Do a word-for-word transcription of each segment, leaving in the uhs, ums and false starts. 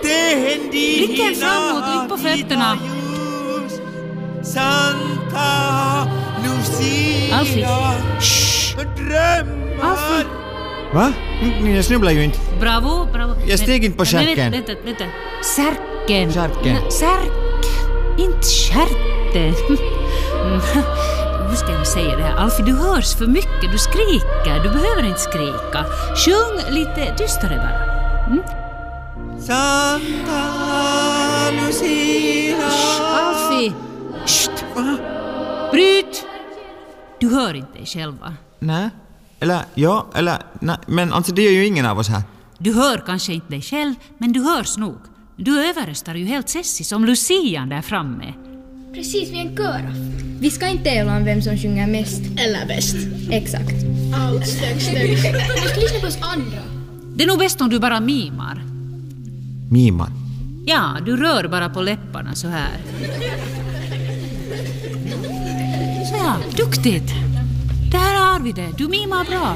Blicken framåt och ut på fötterna. Santa Lucia. Alfie. Shh. Drömmar. Alfie. Va? Jag snubblar ju inte. Bravo, bravo. Jag steg inte på kärken. Vänta, vänta, vänta. Särken. Särken. N- Särk. Inte skärten. Hur ska jag säga det här? Alfie, du hörs för mycket. Du skriker. Du behöver inte skrika. Sjung lite tystare bara. Mm? Santa Lucia. Shh, Alfie. Shh. Bryt. Du hör inte dig själv, va? Nej. Eller, ja, eller, nej. Men alltså det är ju ingen av oss här. Du hör kanske inte dig själv, men du hörs nog. Du överröstar ju helt Cessi som Lucian där framme. Precis, vi är en kör. Vi ska inte tävla om vem som sjunger mest. Eller bäst. Exakt. Allt steg, steg. Vi ska lyssna på oss andra. Det är nog bäst om du bara mimar. Mimar. Ja, du rör bara på läpparna så här. Så ja, duktigt. Där har vi det. Du mimar bra.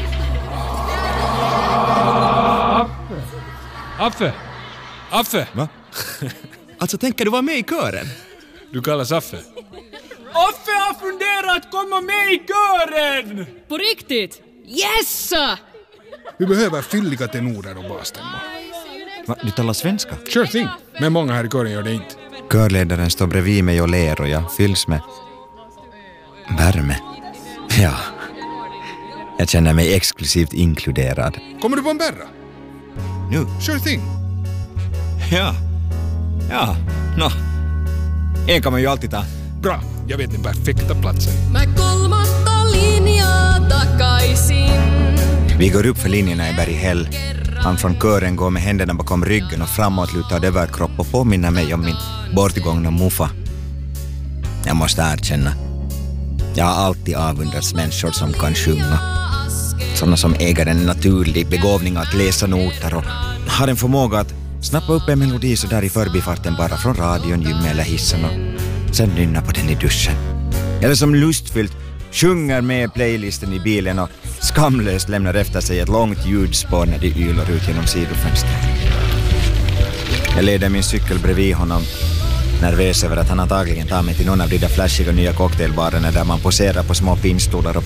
Affe! Affe! Va? Alltså, tänker du vara med i kören? Du kallas Affe. Affe har funderat att komma med i kören! På riktigt? Yes! Vi behöver fylliga tenorer och basstämmor. Va, du talar svenska? Sure thing. Men många här i kören gör det inte. Körledaren står bredvid mig och ler och jag fylls med värme. Ja. Jag känner mig exklusivt inkluderad. Kommer du på en berra? Nu? Sure thing. Ja. Ja. Nå. En kan man ju alltid ta. Bra. Jag vet den perfekta platsen. Mä kolmatta linjaa takaisin. Vi går upp för linjerna i Berghäll. Han från kören går med händerna bakom ryggen och framåtlutad överkropp och påminner mig om min bortgångna muffa. Jag måste erkänna. Jag har alltid avundats människor som kan sjunga. Sådana som äger en naturlig begåvning att läsa noter och har en förmåga att snappa upp en melodi så där i förbifarten bara från radion, gym eller hissen och sen nynna på den i duschen. Eller som lustfyllt sjunger med playlisten i bilen och skamlöst lämnar efter sig ett långt ljudspår när de ylar ut genom sidofönstret. Jag leder min cykel bredvid honom, nervös över att han antagligen tar mig till någon av de där flashiga nya cocktailbarerna där man poserar på små pinstolar och